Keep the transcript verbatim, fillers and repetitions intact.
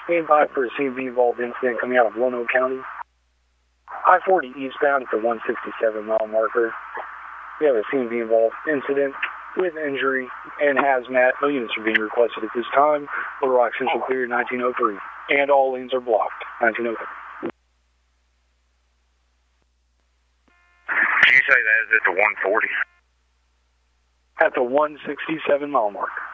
Stand by for a C M V involved incident coming out of Lonoke County. I forty eastbound at the one sixty-seven mile marker. We have a C M V involved incident with injury and hazmat. No units are being requested at this time. Little Rock Central clear nineteen oh three. And all lanes are blocked. nineteen oh three. Did you say that is at the one forty? At the one sixty-seven mile marker.